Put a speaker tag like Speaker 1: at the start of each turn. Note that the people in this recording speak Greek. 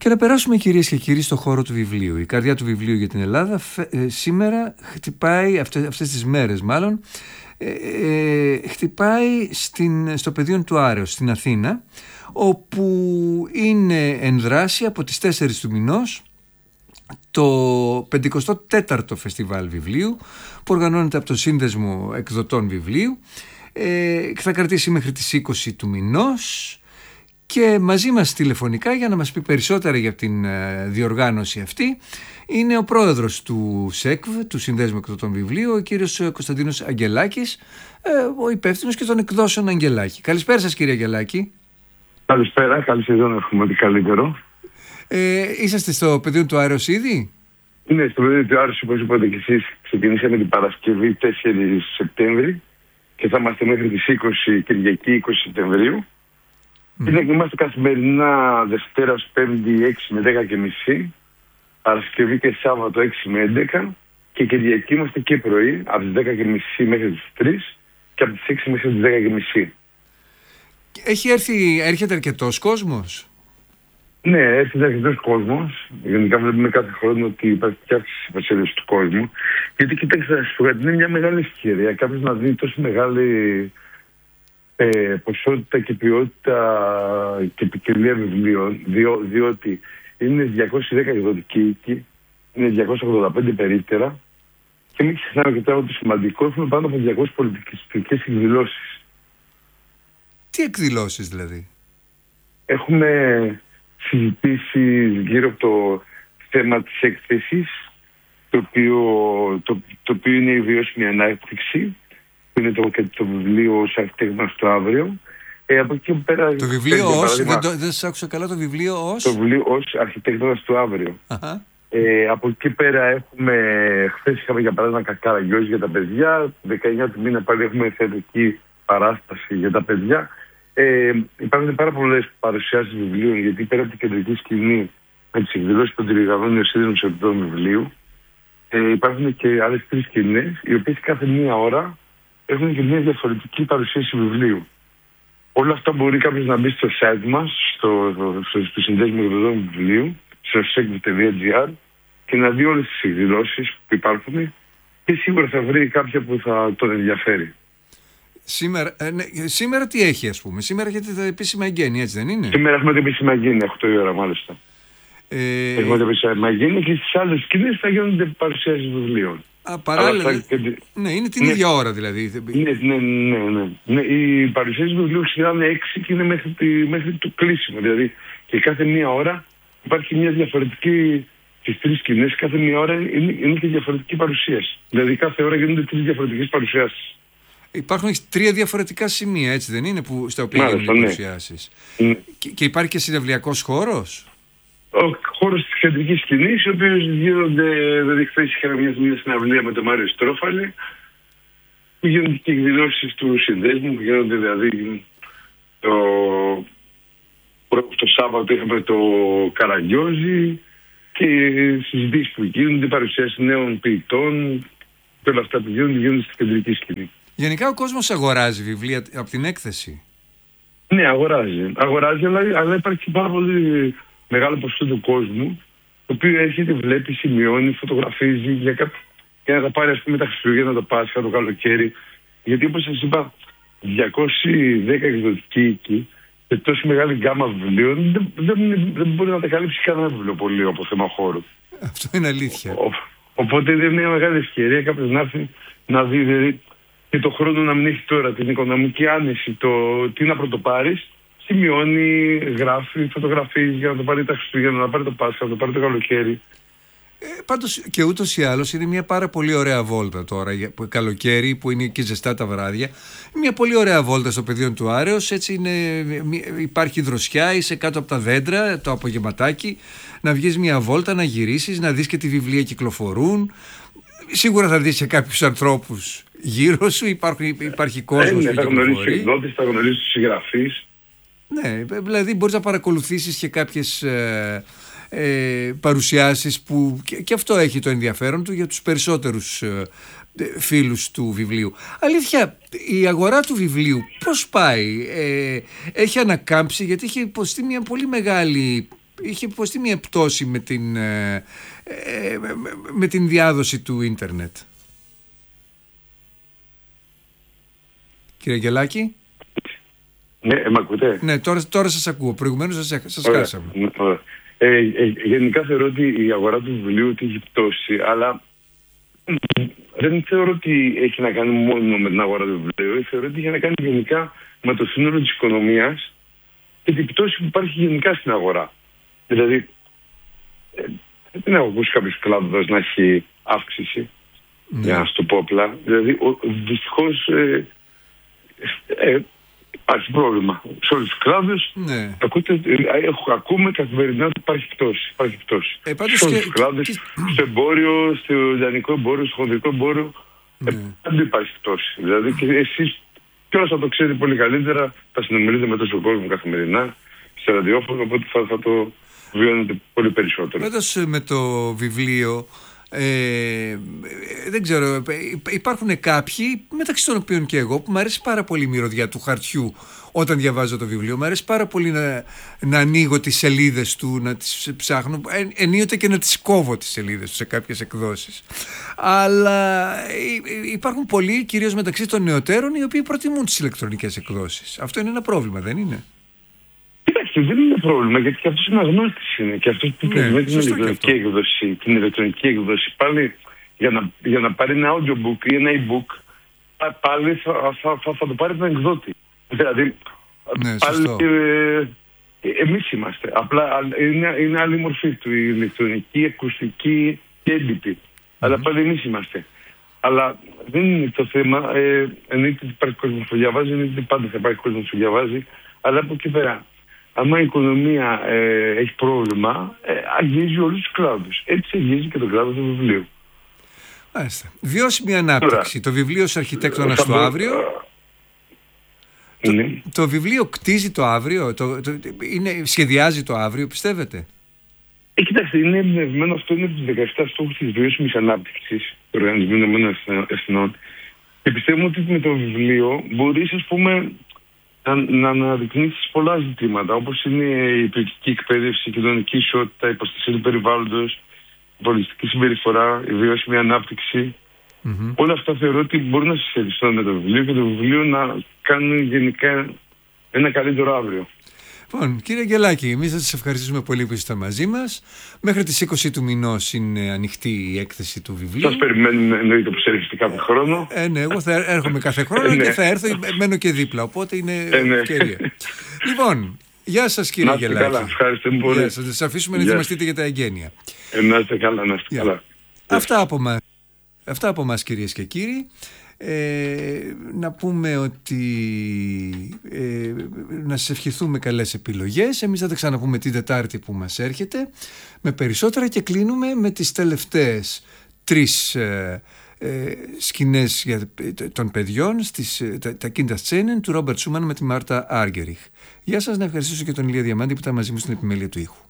Speaker 1: Και να περάσουμε, κυρίες και κύριοι, στο χώρο του βιβλίου. Η καρδιά του βιβλίου για την Ελλάδα σήμερα χτυπάει, αυτές τις μέρες μάλλον, χτυπάει στο πεδίο του Άρεως, στην Αθήνα, όπου είναι εν δράση από τις 4 του μηνός το 54ο Φεστιβάλ Βιβλίου, που οργανώνεται από το Σύνδεσμο Εκδοτών Βιβλίου. Θα κρατήσει μέχρι τις 20 του μηνός. Και μαζί μας τηλεφωνικά για να μας πει περισσότερα για την διοργάνωση αυτή είναι ο πρόεδρος του ΣΕΚΒ, του Συνδέσμου Εκδοτών Βιβλίου, ο κύριος Κωνσταντίνος Αγγελάκης, ο υπεύθυνος και των εκδόσεων Αγγελάκη. Καλησπέρα σας, κύριε Αγγελάκη.
Speaker 2: Καλησπέρα, καλή σεζόν, έχουμε ότι καλύτερο.
Speaker 1: Είσαστε στο πεδίο του Άρεως ήδη?
Speaker 2: Ναι, στο πεδίο του Άρεως, όπως είπατε και εσείς, ξεκινήσαμε την Παρασκευή 4 Σεπτέμβρη και θα είμαστε μέχρι τις 20 Κυριακή 20 Σεπτεμβρίου. Είμαστε καθημερινά Δευτέρα ως Πέμπτη 6 με 10 και μισή, Παρασκευή και Σάββατο 6 με 11 και Κυριακή είμαστε και πρωί από τις 10 και μισή μέχρι τις 3 και από τις 6 μέχρι τις 10 και μισή.
Speaker 1: Έρχεται αρκετός κόσμος?
Speaker 2: Ναι, έρχεται αρκετός κόσμος. Γενικά βλέπουμε κάθε χρόνο ότι υπάρχει και αύξηση της προσέλευσης του κόσμου. Γιατί κοιτάξτε, είναι μια μεγάλη ευκαιρία κάποιος να δίνει τόσο μεγάλη ποσότητα και ποιότητα και ποικιλία βιβλίων, διότι είναι 210 εκδοτικοί οίκοι, είναι 285 περίπτερα και μην ξεχνάμε και τώρα ότι σημαντικό έχουμε πάνω από 200 πολιτιστικές εκδηλώσεις.
Speaker 1: Τι εκδηλώσεις δηλαδή?
Speaker 2: Έχουμε συζητήσεις γύρω από το θέμα της έκθεσης, το οποίο είναι η βιώσιμη ανάπτυξη, που είναι το βιβλίο ως Αρχιτέκτονας του Αύριο. Από εκεί πέρα,
Speaker 1: το βιβλίο ως, δεν σας άκουσα καλά, το βιβλίο ως?
Speaker 2: Το βιβλίο ως Αρχιτέκτονας του Αύριο. Από εκεί πέρα χθες είχαμε για παράδειγμα Καραγκιόζη για τα παιδιά, 19 του μήνα πάλι έχουμε θεατρική παράσταση για τα παιδιά. Υπάρχουν πάρα πολλές παρουσιάσεις βιβλίων, γιατί πέρα από την κεντρική σκηνή με τις εκδηλώσεις που διοργανώνει ο Σύνδεσμος Εκδοτών Βιβλίου, υπάρχουν και άλλες 3 σκηνές, οι οποίες κάθε μία ώρα έχουν και μια διαφορετική παρουσίαση βιβλίου. Όλα αυτά μπορεί κάποιος να μπει στο site μας, στο Συνδέσμο Εκδοτών Βιβλίου, στο sekv.gr και να δει όλες τις εκδηλώσεις που υπάρχουν και σίγουρα θα βρει κάποια που θα τον ενδιαφέρει.
Speaker 1: Σήμερα τι έχει, ας πούμε? Σήμερα έχετε τα επίσημα εγγένεια, έτσι δεν είναι?
Speaker 2: Σήμερα έχουμε τα επίσημα εγγένεια, 8 η ώρα μάλιστα. Έχουμε τα επίσημα εγγένεια και στις άλλες σκηνές θα γίνονται παρουσιάσεις βιβλίων.
Speaker 1: Παράλληλα, ναι, είναι την ίδια ώρα δηλαδή.
Speaker 2: Ναι. Οι παρουσιάσεις βιβλίου ξεκινάνε 6 και είναι μέχρι το κλείσιμο. Δηλαδή και κάθε μία ώρα υπάρχει μια διαφορετική, στις 3 σκηνές, κάθε μία ώρα είναι και διαφορετική παρουσίαση. Δηλαδή κάθε ώρα γίνονται 3 διαφορετικές παρουσιάσεις. Υπάρχουν
Speaker 1: 3 διαφορετικά σημεία, έτσι δεν είναι, στα οποία γίνονται οι παρουσιάσεις? Και υπάρχει και συναυλιακός χώρος?
Speaker 2: Ο χώρος της κεντρικής σκηνής, ο οποίος γίνονται, δηλαδή χθες είχαμε μια συναυλία με τον Μάριο Στρόφαλη, που γίνονται και εκδηλώσεις του συνδέσμου, που γίνονται δηλαδή το Σάββατο είχαμε το Καραγκιόζη και συζητήσεις που γίνονται, παρουσιάσεις νέων ποιητών και όλα αυτά που γίνονται στην κεντρική σκηνή.
Speaker 1: Γενικά ο κόσμος αγοράζει βιβλία από την έκθεση?
Speaker 2: Ναι, αγοράζει, αλλά υπάρχει πάρα πολύ μεγάλο ποσοστό του κόσμου, το οποίο έρχεται, βλέπει, σημειώνει, φωτογραφίζει για να τα πάρει, ας πούμε, τα Χριστούγεννα, το Πάσχα, το καλοκαίρι. Γιατί όπως σας είπα, 210 εκδοτικοί οίκοι και τόση μεγάλη γκάμα βιβλίων δεν μπορεί να τα καλύψει κανένα βιβλιοπωλείο από θέμα χώρου.
Speaker 1: Αυτό είναι αλήθεια.
Speaker 2: Οπότε είναι μια μεγάλη ευκαιρία κάποιος να έρθει να δει, δηλαδή, και το χρόνο να μην έχει τώρα την οικονομική άνεση, τι να πρωτοπάρεις. Σημειώνει, γράφει, φωτογραφίζει για να το πάρει τα Χριστούγεννα, να πάρει το Πάσχα, να το πάρει το καλοκαίρι.
Speaker 1: Πάντως και ούτως ή άλλως είναι μια πάρα πολύ ωραία βόλτα τώρα, καλοκαίρι που είναι και ζεστά τα βράδια. Μια πολύ ωραία βόλτα στο πεδίο του Άρεως, έτσι υπάρχει δροσιά, είσαι κάτω από τα δέντρα, το απογευματάκι, να βγεις μια βόλτα, να γυρίσεις, να δεις και τι βιβλία κυκλοφορούν. Σίγουρα θα δεις και κάποιους ανθρώπους γύρω σου, υπάρχει κόσμος που
Speaker 2: θα γνωρίσεις τους εκδότες, θα γνωρίσεις τους συγγραφείς.
Speaker 1: Ναι, δηλαδή μπορείς να παρακολουθήσεις και κάποιες παρουσιάσεις που και αυτό έχει το ενδιαφέρον του για τους περισσότερους φίλους του βιβλίου. Αλήθεια, η αγορά του βιβλίου πώς πάει? Έχει ανακάμψει? Γιατί είχε υποστεί μια πολύ μεγάλη είχε υποστεί μια πτώση με την διάδοση του ίντερνετ. Κύριε Αγγελάκη.
Speaker 2: Ναι, με ακούτε?
Speaker 1: Ναι, τώρα σας ακούω. Προηγουμένως σας χάσαμε.
Speaker 2: Γενικά θεωρώ ότι η αγορά του βιβλίου έχει πτώσει, αλλά δεν θεωρώ ότι έχει να κάνει μόνο με την αγορά του βιβλίου. Θεωρώ ότι έχει να κάνει γενικά με το σύνολο της οικονομίας και την πτώση που υπάρχει γενικά στην αγορά. Δηλαδή, δεν έχω ακούσει κάποιος κλάδος να έχει αύξηση, για να σου το πω απλά. Δηλαδή, δυστυχώς υπάρχει πρόβλημα. Σε όλους τους κλάδους ακούμε καθημερινά ότι υπάρχει πτώση. Σε όλους τους κλάδους, στο εμπόριο, στο ιδανικό εμπόριο, στο χονδρικό εμπόριο, δεν υπάρχει πτώση. Δηλαδή και εσείς κιόλας θα το ξέρετε πολύ καλύτερα, θα συνομιλείτε με τόσο κόσμο καθημερινά, σε ραδιόφωνο, οπότε θα το βιώνετε πολύ περισσότερο.
Speaker 1: Πάντως με το βιβλίο, δεν ξέρω, υπάρχουν κάποιοι, μεταξύ των οποίων και εγώ, που μου αρέσει πάρα πολύ η μυρωδιά του χαρτιού όταν διαβάζω το βιβλίο. Μου αρέσει πάρα πολύ να ανοίγω τις σελίδες του, να τις ψάχνω, ενίοτε και να τις κόβω τις σελίδες του σε κάποιες εκδόσεις. Αλλά υπάρχουν πολλοί, κυρίως μεταξύ των νεωτέρων, οι οποίοι προτιμούν τις ηλεκτρονικές εκδόσεις. Αυτό είναι ένα πρόβλημα, δεν είναι?
Speaker 2: Κοιτάξτε, δεν είναι πρόβλημα, γιατί και αυτός είναι αγνώστης είναι. Και αυτός που προτιμάει την ηλεκτρονική εκδόση, πάλι για να πάρει ένα audiobook ή ένα e-book, πάλι θα το πάρει τον εκδότη. Δηλαδή, πάλι εμείς είμαστε. Απλά είναι άλλη μορφή του, η ηλεκτρονική, ακουστική και έντυπη. Αλλά πάλι εμείς είμαστε. Αλλά δεν είναι το θέμα. Εννοείται ότι υπάρχει κόσμος που διαβάζει, εννοείται ότι πάντα θα υπάρχει κόσμος που διαβάζει. Αλλά από εκεί πέρα, άμα η οικονομία έχει πρόβλημα, αγγίζει όλους τους κλάδους. Έτσι αγγίζει και τον κλάδο του βιβλίου.
Speaker 1: Μάλιστα. Βιώσιμη ανάπτυξη. Το βιβλίο «Ο Αρχιτέκτονας του αύριο». Το βιβλίο κτίζει το αύριο, σχεδιάζει το αύριο, πιστεύετε?
Speaker 2: Κοιτάξτε, είναι εμπνευσμένο, αυτό είναι από τους 17 στόχους της βιώσιμης ανάπτυξης του Οργανισμού Ηνωμένων Εθνών. Και πιστεύω ότι με το βιβλίο μπορείς, ας πούμε, να αναδεικνύσεις πολλά ζητήματα, όπως είναι η ποιοτική εκπαίδευση, η κοινωνική ισότητα, η προστασία του περιβάλλοντος, η πολιτική συμπεριφορά, η βιώσιμη ανάπτυξη. Όλα αυτά θεωρώ ότι μπορούν να συσχετιστούν με το βιβλίο και το βιβλίο να κάνουν γενικά ένα καλύτερο αύριο.
Speaker 1: Λοιπόν, κύριε Αγγελάκη, εμείς θα σας ευχαριστήσουμε πολύ που είστε μαζί μας. Μέχρι τις 20 του μηνός είναι ανοιχτή η έκθεση του βιβλίου.
Speaker 2: Σας περιμένουμε, εννοείται, που έρχεστε κάθε χρόνο.
Speaker 1: Ναι, εγώ θα έρχομαι κάθε χρόνο και θα έρθω, μένω και δίπλα, οπότε είναι ευκαιρία. Λοιπόν, γεια σας κύριε Αγγελάκη.
Speaker 2: Καλά, ευχαριστώ πολύ.
Speaker 1: Θα σας αφήσουμε να ετοιμαστείτε για τα εγγένεια.
Speaker 2: Να είστε καλά, να είστε καλά.
Speaker 1: Αυτά από εμάς κυρίες και κύριοι. Να πούμε ότι να σας ευχηθούμε καλές επιλογές. Εμείς θα τα ξαναπούμε την Τετάρτη που μας έρχεται με περισσότερα και κλείνουμε με τις τελευταίες 3 σκηνές των παιδιών τα Kinderszenen του Ρόμπερτ Σούμαν με τη Μάρτα Άργεριχ. Γεια σας, να ευχαριστήσω και τον Ηλία Διαμάντη που ήταν μαζί μου στην επιμέλεια του ήχου.